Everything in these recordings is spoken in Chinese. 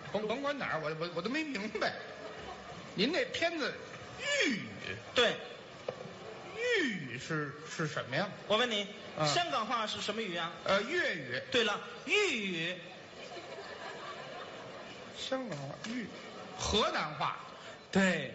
甭管哪儿，我都没明白。您那片子豫语， 对， 豫语是什么呀？ 我问你，香港话是什么语啊？ 粤语。 对了，豫语。 香港话河南话。 对。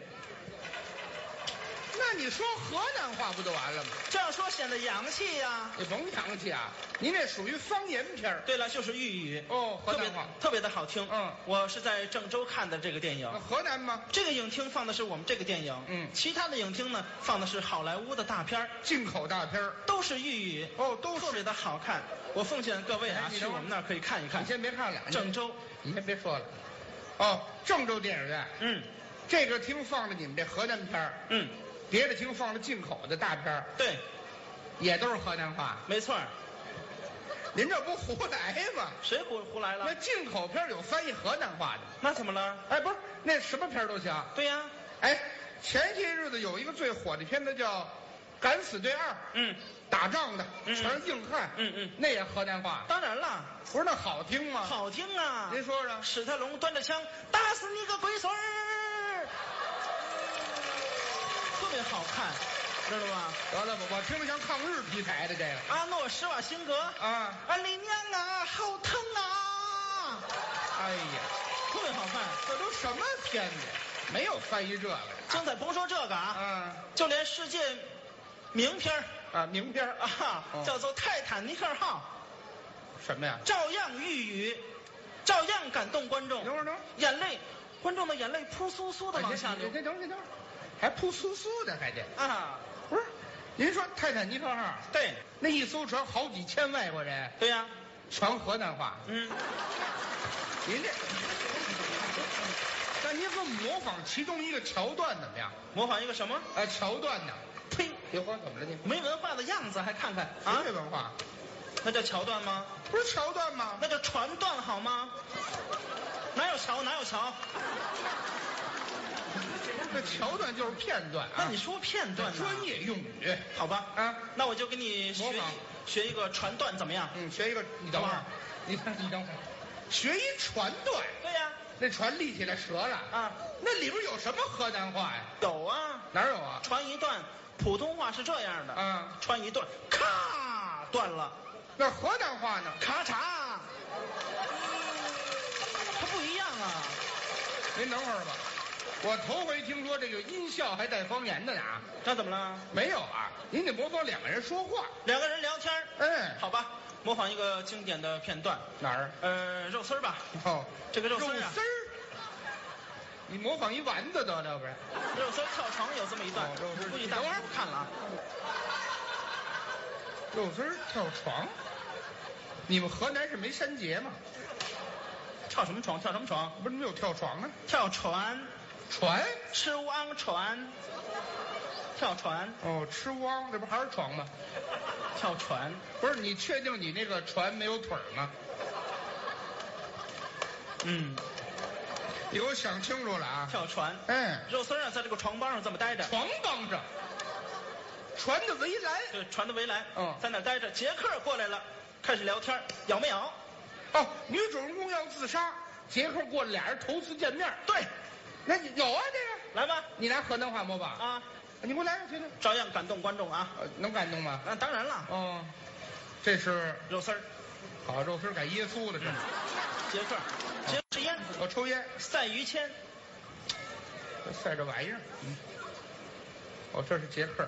那你说河南话不就完了吗？ 这样说显得洋气呀。 你甭洋气啊，您这属于方言片。 对了，就是豫语。 哦，河南话特别的好听。 嗯， 我是在郑州看的这个电影。 河南吗？ 这个影厅放的是我们这个电影。 嗯， 其他的影厅呢放的是好莱坞的大片， 进口大片， 都是豫语。 哦，都是特别的好看。我奉劝各位啊，去我们那儿可以看一看。 你先别看了， 郑州， 你先别说了。哦，郑州电影院。 嗯， 这个厅放着你们这河南片。 嗯。 别的厅放了进口的大片， 对， 也都是河南话。 没错。 您这不胡来吗？ 谁胡来了？ 那进口片有翻译河南话的。 那怎么了？ 哎，不是，那什么片都行。 对呀。 哎，前些日子有一个最火的片子叫《敢死队2》。 嗯， 打仗的，全是硬汉。那也河南话。 当然了。 不是那好听吗？ 好听啊！ 您说说。 史泰龙端着枪，打死你个龟孙儿！特别好看，知道吗？ 得了吧，我听着像抗日题材的这个。 阿诺·施瓦辛格啊， 你娘啊，好疼啊！ 哎呀， 特别好看。 这都什么片子？没有翻译这个。 刚才甭说这个啊，就连世界名片名片啊，叫做《泰坦尼克号》。 什么呀？ 照样豫语，照样感动观众。 等会儿， 眼泪，观众的眼泪扑簌簌的往下流。 等会儿，还扑簌簌的，还得啊？ 不是，您说泰坦尼克号？ 对， 那一艘船好几千外国人。 对呀， 全河南话。您这，那您说模仿其中一个桥段怎么样？ 模仿一个什么？ 桥段呢？ 呸！ 别说怎么了你？ 没文化的样子还看看啊？没文化。 那叫桥段吗？ 不是桥段吗？ 那叫船段好吗？哪有桥？哪有桥？ 这桥段就是片段啊。 那你说片段呢？ 专业用语， 好吧？ 啊， 那我就给你学一个船段怎么样？ 学一个。你等会儿，你等会儿，学一船段。 对呀， 那船立起来折了啊，那里边有什么河南话呀？ 有啊。 哪有啊？ 船一段，普通话是这样的啊，船一段，咔断了。 那河南话呢？ 咔嚓，它不一样啊。 您等会儿吧，我头回听说这个音效还带方言的呢。 那怎么了？ 没有啊，您得模仿两个人说话， 两个人聊天。好吧，模仿一个经典的片段。 哪儿？ 肉丝儿吧。 哦， 这个肉丝儿啊。 你模仿一丸子得了不是？ 肉丝跳床有这么一段，估计大伙都看了啊。 肉丝跳床，你们河南是没山节吗？ 跳什么床？跳什么床？ 不是没有跳床啊？ 跳船，吃汪船，跳船。 哦，吃汪，这不还是床吗？ 跳船， 不是你确定你那个船没有腿吗？你给我想清楚了啊！ 跳船，肉丝啊，在这个床帮上这么待着。 床帮上，船的围栏。 对，船的围栏。在那待着。杰克过来了，开始聊天，咬没咬？ 哦，女主人公要自杀，杰克过来，俩人头次见面。 对， 那你有啊这个？ 来吧， 你拿河南话模仿啊？你给我来，听听。 照样感动观众啊！ 能感动吗？ 当然了。 哦，这是肉丝儿。 好，肉丝改耶稣了这。 杰克是烟。 我抽烟。 赛于谦。 赛这玩意儿。哦，这是杰克。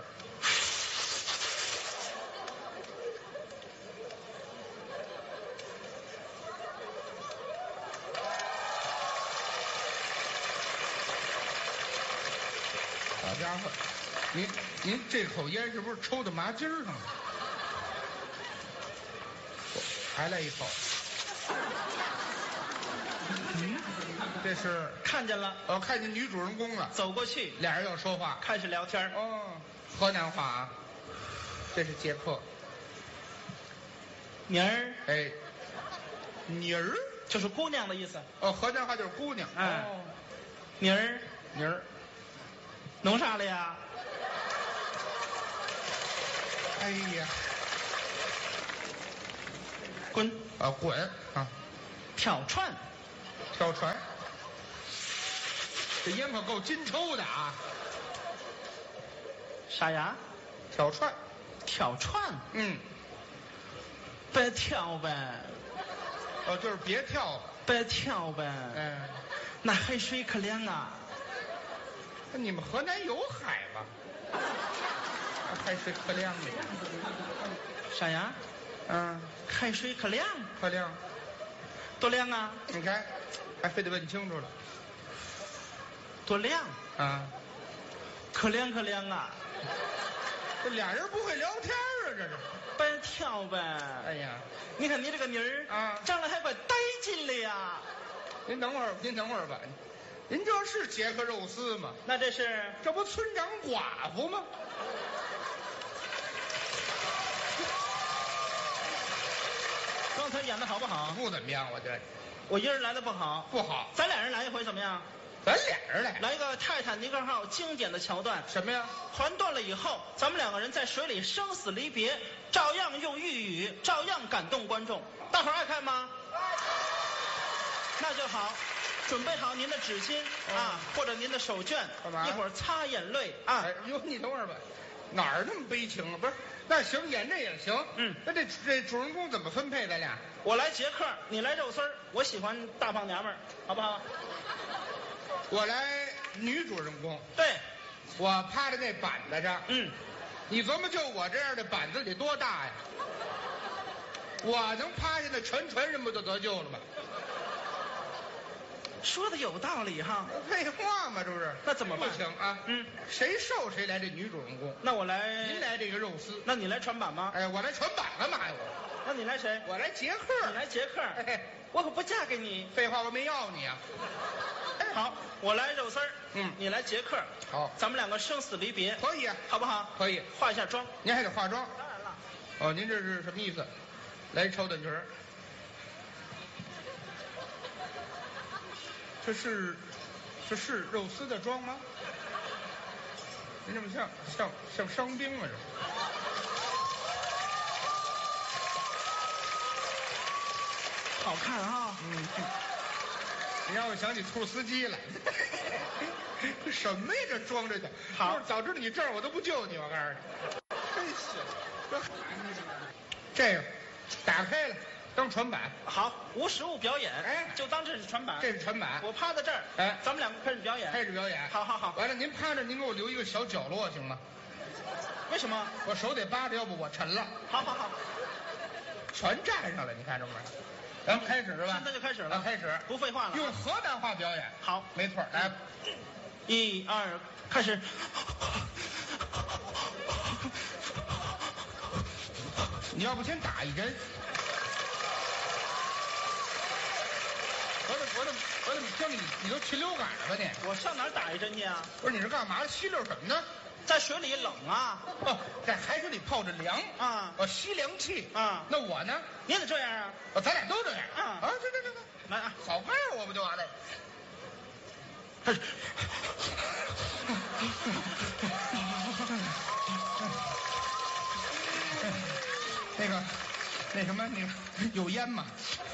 好家伙，您这口烟是不是抽到麻筋上了？还来一口。这是看见了。 看见女主人公了。 走过去， 俩人要说话， 开始聊天。 河南话啊。这是杰克。 妮儿。 妮儿就是姑娘的意思。 河南话就是姑娘。 妮儿。弄啥了呀？ 哎呀， 滚！ 滚啊！ 挑串。 跳船，这烟可够金抽的啊！ 啥呀？ 跳船， 跳船。 嗯， 别跳呗。 哦，就是别跳， 别跳呗。 嗯， 那海水可凉啊。 你们河南有海吗？海水可凉了。 啥呀？ 嗯， 海水可凉。 可凉。 多凉啊！ 你看，还非得问清楚了。 多凉啊！ 可凉可凉啊！ 这俩人不会聊天啊，这是。 别跳呗！ 哎呀， 你看你这个妮儿啊， 长得还怪带劲的呀！ 您等会儿，您等会儿吧。您这是杰克肉丝吗？ 那这不村长寡妇吗？ 刚才演的好不好？ 不怎么样，我觉得。 我一人来的不好。 不好。 咱俩人来一回怎么样？ 咱俩人来。 来一个泰坦尼克号经典的桥段。 什么呀？ 船断了以后，咱们两个人在水里生死离别，照样用粤语，照样感动观众。大伙儿爱看吗？那就好。准备好您的纸巾啊，或者您的手绢， 干嘛？ 一会儿擦眼泪啊。 哟，你等会儿吧，哪儿那么悲情啊？不是，那行，演这也行。 嗯， 那这主人公怎么分配？咱俩？ 我来杰克，你来肉丝儿。我喜欢大胖娘们儿，好不好？ 我来女主人公。 对， 我趴在那板子上。 嗯， 你琢磨，就我这样的板子得多大呀？我能趴下那全人不就得救了吗？ 说的有道理哈。 废话嘛，这不是？ 那怎么办？ 不行啊。 嗯， 谁瘦谁来这女主人公。 那我来。 您来这个肉丝。 那你来船板吗？ 哎，我来船板干嘛呀？ 那你来谁？ 我来杰克。 你来杰克。 哎， 我可不嫁给你。 废话，我没要你啊。 哎，好，我来肉丝儿。 嗯， 你来杰克。 好， 咱们两个生死离别。 可以啊， 好不好？ 可以。 化一下妆。 您还得化妆。 当然了。 哦，您这是什么意思？来抽短裙儿。这是肉丝的妆吗？您这么像伤兵啊？这好看啊！ 嗯，你让我想起兔司机来。这什么呀？这妆这叫好，早知道你这样我都不救你，我告诉你。真是，这个打开了。当船板。好，无实物表演。哎，就当这是船板。这是船板。我趴在这儿。哎，咱们两个开始表演。开始表演。好好好。完了，您趴着，您给我留一个小角落行吗？为什么？我手得扒着，要不我沉了。好好好。全站上了，你看这不是？咱们开始是吧？现在就开始了。开始。不废话了。用河南话表演。好，没错。来，1、2，开始。你要不先打一针？我怎么听你都禽流感了吧你？我上哪儿打一针去啊？不是，你是干嘛？吸溜什么呢？在水里冷啊！哦，在海水里泡着凉啊！我吸凉气啊！那我呢？你也得这样啊！咱俩都这样啊！啊，这，来啊，扫盖我不就完了？开始。那什么，有烟吗？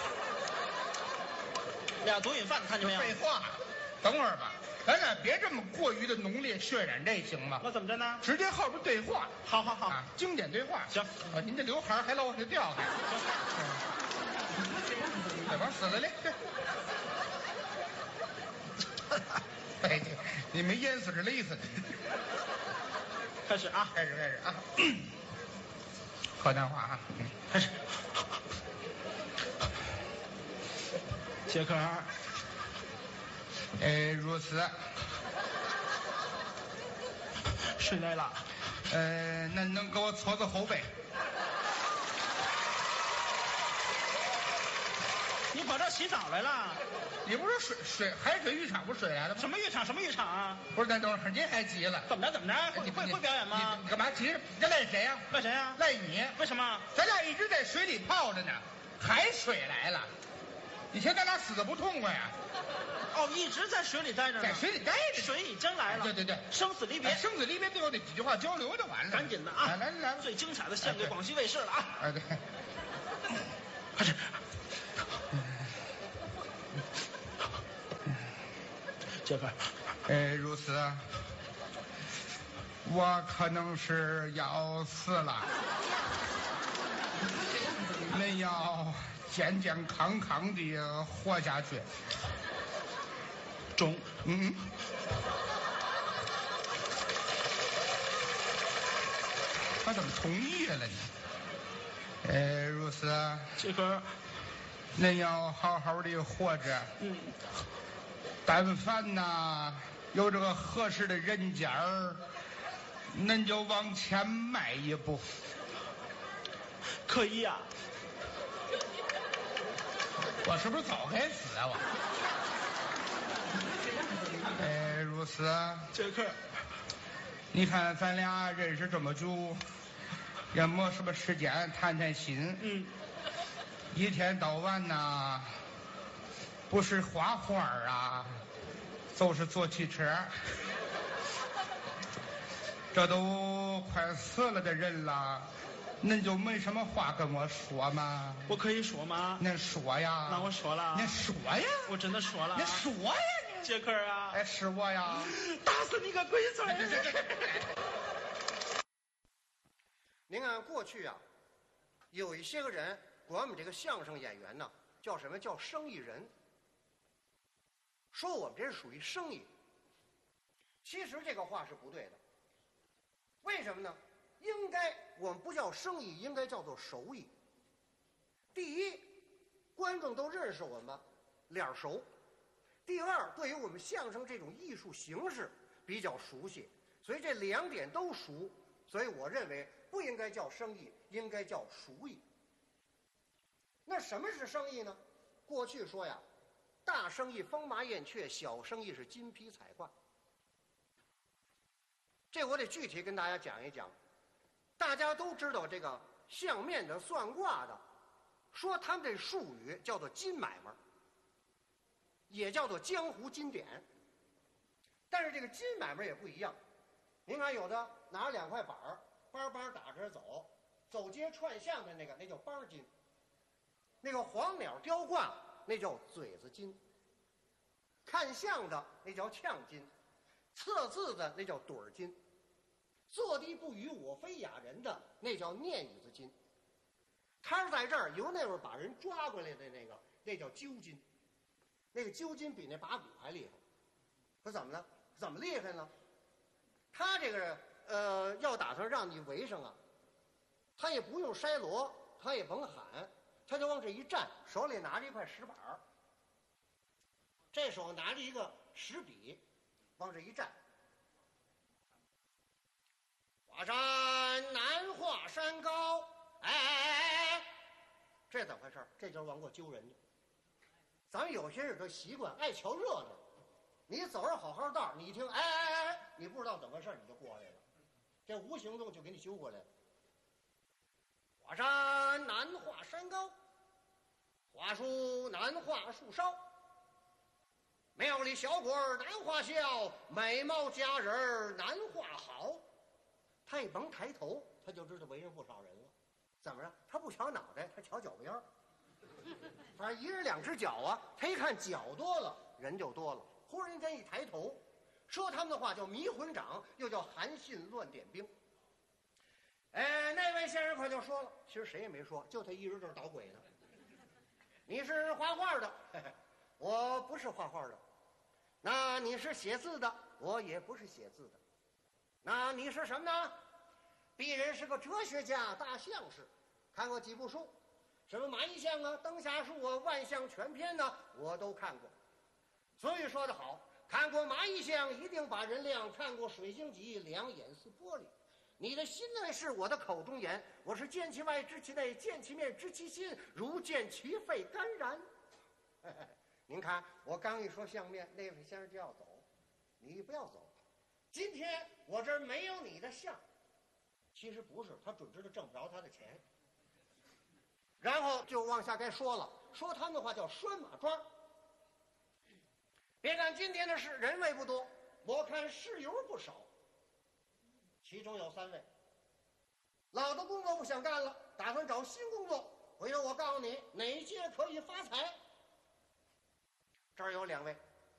俩毒瘾犯，看见没有？废话，等会儿吧，咱俩别这么过于的浓烈渲染，这行吗？那怎么着呢？直接后边对话。好好好，啊，经典对话。行，啊，您这刘海还老往下掉还。再往死了嘞！哎，你没淹死是勒死的。开始啊！开始啊！河南话啊！开始。杰克尔，如此。谁来了？那能给我搓搓后背？你跑这洗澡来了？你不是海水浴场不是水来的吗？什么浴场？什么浴场啊？不是，那等会儿您还急了？怎么着？你会表演吗？你干嘛急着？这赖谁呀？赖谁呀？赖你。为什么？咱俩一直在水里泡着呢，海水来了。以前咱俩死的不痛快呀！哦，一直在水里待着呢，在水里待着，水已经来了。对对对，生死离别，生死离别，最后那几句话交流就完了。赶紧的啊！来，最精彩的献给广西卫视了啊！哎对，开始。 杰克， 如斯，我可能是要死了，恁要健健康康的活下去。 中， 他怎么同意了呢？如斯， 杰克， 恁要好好的活着。但凡呐有这个合适的人家儿，恁就往前迈一步。 可以呀、 我是不是早该死啊我？如斯， 杰克， 你看咱俩认识这么久，也没什么时间谈谈心。一天到晚呐，不是画画啊，就是坐汽车。这都快死了的人了，恁就没什么话跟我说吗？ 我可以说吗？ 恁说呀。 那我说了。 恁说呀。 我真的说了。 恁说呀你。 杰克啊。 是我呀。 打死你个龟孙！ 您看过去啊，有一些个人管我们这个相声演员呢，叫什么叫生意人，说我们这是属于生意。其实这个话是不对的。为什么呢？应该我们不叫生意，应该叫做手艺。第一，观众都认识我们，脸熟；第二，对于我们相声这种艺术形式比较熟悉，所以这两点都熟。所以我认为不应该叫生意，应该叫熟艺。那什么是生意呢？过去说呀，大生意风马燕雀，小生意是金披彩挂。这我得具体跟大家讲一讲。大家都知道这个相面的、算卦的，说他们这术语叫做金买卖，也叫做江湖金典。但是这个金买卖也不一样。您看，有的拿着2块板儿，梆梆打着走，走街串巷的那个，那叫梆金；那个黄鸟雕挂，那叫嘴子金；看相的那叫呛金；测字的那叫盹儿金；坐地不语我非哑人的那叫念语子金。他是在这儿由那边把人抓过来的那个，那叫揪金。那个揪金比那把鼓还厉害。可怎么了？怎么厉害呢？他这个要打算让你围上啊，他也不用筛锣，他也甭喊，他就往这一站，手里拿着一块石板儿，这手拿着一个石笔，往这一站。华山难华山高，哎，这怎么回事？这就是往过揪人家。咱们有些人的习惯爱瞧热闹，你走着好好道，你一听哎，你不知道怎么回事，你就过来了，这无形中就给你揪过来了。华山难华山高，华树难画树梢，庙里小鬼儿难画笑，美貌佳人儿难画好。他一甭抬头，他就知道围上不少人了。怎么着？他不瞧脑袋，他瞧脚边儿。反正一人2只脚啊，他一看脚多了，人就多了。忽然间一抬头，说他们的话叫迷魂掌，又叫韩信乱点兵。那位先生可就说了，其实谁也没说，就他一人这儿捣鬼呢。你是画画的，我不是画画的。那你是写字的，我也不是写字的。那你是什么呢？鄙人是个哲学家、大相士，看过几部书，什么马邑相啊、灯下树啊、万象全篇呢，我都看过。所以说得好，看过马邑相一定把人亮，看过水星集两眼似玻璃。你的心内是我的口中言，我是见其外知其内，见其面知其心，如见其肺肝然。您看我刚一说相面，那位先生就要走，你不要走。今天我这儿没有你的相，其实不是，他准知道挣不着他的钱。然后就往下该说了，说他们的话叫拴马桩。别看今天的事人位不多，我看事由不少。其中有3位，老的工作不想干了，打算找新工作。回头我告诉你哪一届可以发财。这儿有2位，